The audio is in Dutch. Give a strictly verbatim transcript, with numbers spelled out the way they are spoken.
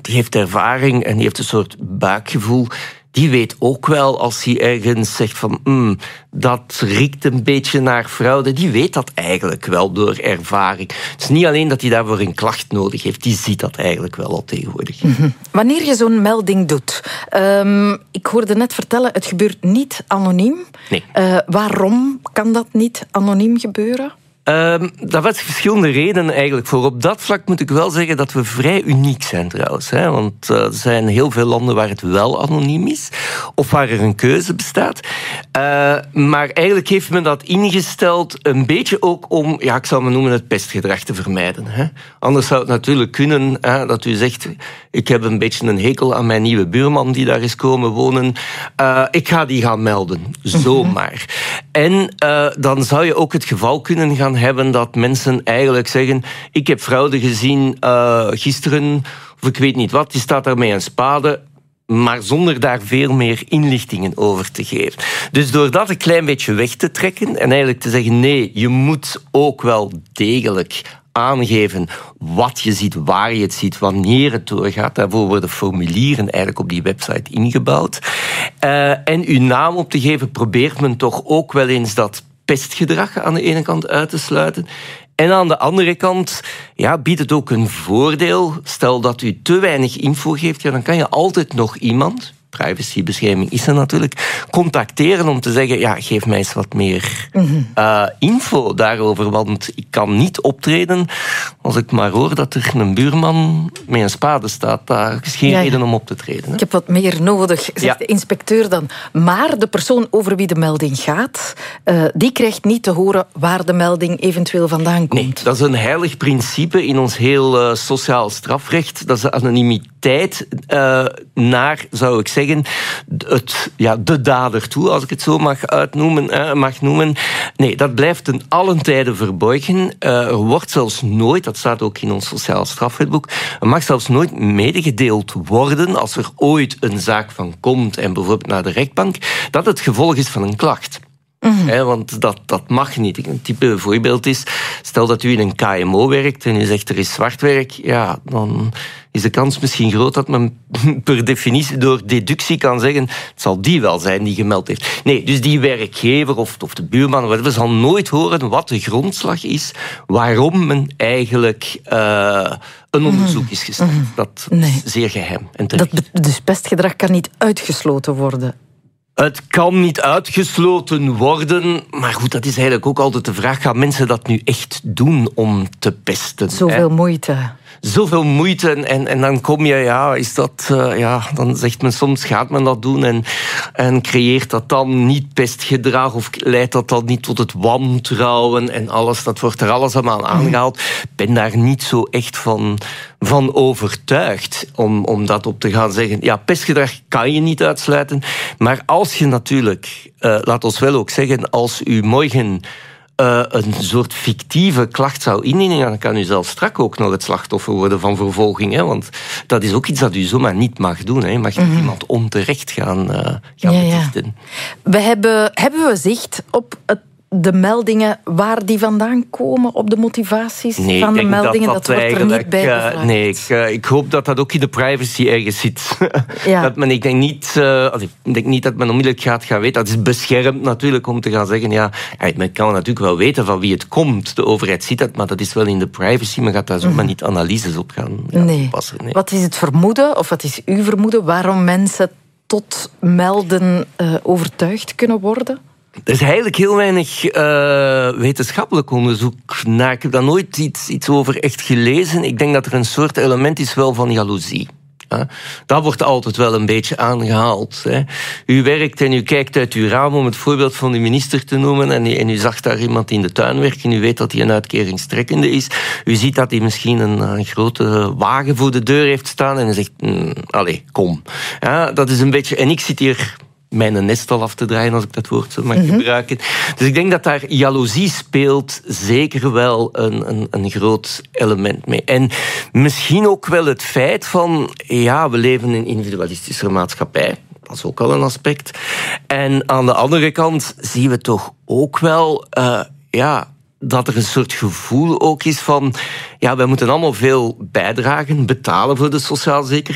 die heeft ervaring en die heeft een soort buikgevoel. Die weet ook wel als hij ergens zegt van mm, dat riekt een beetje naar fraude. Die weet dat eigenlijk wel door ervaring. Het is niet alleen dat hij daarvoor een klacht nodig heeft. Die ziet dat eigenlijk wel al tegenwoordig. Mm-hmm. Wanneer je zo'n melding doet. Um, ik hoorde net vertellen, het gebeurt niet anoniem. Nee. Uh, waarom kan dat niet anoniem gebeuren? Um, daar was verschillende redenen eigenlijk voor. Op dat vlak moet ik wel zeggen dat we vrij uniek zijn trouwens. Hè? Want uh, er zijn heel veel landen waar het wel anoniem is. Of waar er een keuze bestaat. Uh, maar eigenlijk heeft men dat ingesteld een beetje ook om, ja, ik zou maar noemen, het pestgedrag te vermijden. Hè? Anders zou het natuurlijk kunnen hè, dat u zegt, ik heb een beetje een hekel aan mijn nieuwe buurman die daar is komen wonen. Uh, ik ga die gaan melden. Zomaar. En uh, dan zou je ook het geval kunnen gaan hebben dat mensen eigenlijk zeggen, ik heb fraude gezien uh, gisteren, of ik weet niet wat, die staat daar met een spade, maar zonder daar veel meer inlichtingen over te geven. Dus door dat een klein beetje weg te trekken en eigenlijk te zeggen, nee, je moet ook wel degelijk aangeven wat je ziet, waar je het ziet, wanneer het doorgaat. Daarvoor worden formulieren eigenlijk op die website ingebouwd. Uh, en uw naam op te geven, probeert men toch ook wel eens dat pestgedrag aan de ene kant uit te sluiten. En aan de andere kant ja, biedt het ook een voordeel. Stel dat u te weinig info geeft, ja, dan kan je altijd nog iemand, privacybescherming is er natuurlijk, contacteren om te zeggen, ja, geef mij eens wat meer mm-hmm. uh, info daarover, want ik kan niet optreden als ik maar hoor dat er een buurman met een spade staat. Daar is geen ja, ja. reden om op te treden. Hè? Ik heb wat meer nodig, zegt ja. de inspecteur dan. Maar de persoon over wie de melding gaat, uh, die krijgt niet te horen waar de melding eventueel vandaan komt. Nee, dat is een heilig principe in ons heel uh, sociaal strafrecht. Dat is de anonimiteit uh, naar, zou ik zeggen, het, ja, de dader toe, als ik het zo mag uitnoemen, eh, mag noemen. Nee, dat blijft ten allen tijde verborgen. Uh, er wordt zelfs nooit, dat staat ook in ons sociaal strafwetboek, er mag zelfs nooit medegedeeld worden als er ooit een zaak van komt en bijvoorbeeld naar de rechtbank, dat het gevolg is van een klacht. Mm-hmm. He, want dat, dat mag niet. Een type voorbeeld is, stel dat u in een K M O werkt en u zegt er is zwartwerk, ja, dan is de kans misschien groot dat men per definitie door deductie kan zeggen, het zal die wel zijn die gemeld heeft. Nee, dus die werkgever of, of de buurman, we zal nooit horen wat de grondslag is waarom men eigenlijk uh, een onderzoek is gestart. Mm-hmm. Dat nee. is zeer geheim. En dat, dus pestgedrag kan niet uitgesloten worden? Het kan niet uitgesloten worden, maar goed, dat is eigenlijk ook altijd de vraag, gaan mensen dat nu echt doen om te pesten? Zoveel moeite. Zoveel moeite en, en dan kom je, ja, is dat, uh, ja, dan zegt men soms gaat men dat doen en, en creëert dat dan niet pestgedrag of leidt dat dan niet tot het wantrouwen en alles, dat wordt er alles allemaal aangehaald. Ik ben daar niet zo echt van, van overtuigd om, om dat op te gaan zeggen. Ja, pestgedrag kan je niet uitsluiten, maar als je natuurlijk, uh, laat ons wel ook zeggen, als u morgen Uh, een soort fictieve klacht zou indienen, dan kan u zelfs strak ook nog het slachtoffer worden van vervolging. Hè? Want dat is ook iets dat u zomaar niet mag doen. Hè? Je mag mm-hmm. niet iemand onterecht gaan, uh, gaan ja, betichten. Ja. We hebben, hebben we zicht op het de meldingen, waar die vandaan komen op de motivaties nee, van de meldingen, dat, dat, dat wordt er niet bij gevraagd. Uh, nee, ik, uh, ik hoop dat dat ook in de privacy ergens zit. Ja. dat men, ik, denk niet, uh, ik denk niet dat men onmiddellijk gaat gaan weten. Dat is beschermd natuurlijk om te gaan zeggen, ja, men kan natuurlijk wel weten van wie het komt. De overheid ziet dat, maar dat is wel in de privacy. Men gaat daar zomaar mm. niet analyses op gaan ja, nee. passen. Nee. Wat is het vermoeden, of wat is uw vermoeden, waarom mensen tot melden uh, overtuigd kunnen worden? Er is eigenlijk heel weinig uh, wetenschappelijk onderzoek naar. Ik heb daar nooit iets, iets over echt gelezen. Ik denk dat er een soort element is wel van jaloezie. Uh, dat wordt altijd wel een beetje aangehaald. Hè. U werkt en u kijkt uit uw raam, om het voorbeeld van de minister te noemen, en u, en u zag daar iemand in de tuin werken, u weet dat hij een uitkeringstrekkende is. U ziet dat hij misschien een, een grote wagen voor de deur heeft staan en u zegt, mm, allee, kom. Ja, dat is een beetje... En ik zit hier mijn nest al af te draaien, als ik dat woord zo mag mm-hmm. gebruiken. Dus ik denk dat daar jaloezie speelt zeker wel een, een, een groot element mee. En misschien ook wel het feit van, ja, we leven in een individualistische maatschappij. Dat is ook al een aspect. En aan de andere kant zien we toch ook wel, uh, ja, dat er een soort gevoel ook is van, ja, wij moeten allemaal veel bijdragen, betalen voor de sociale zekerheid.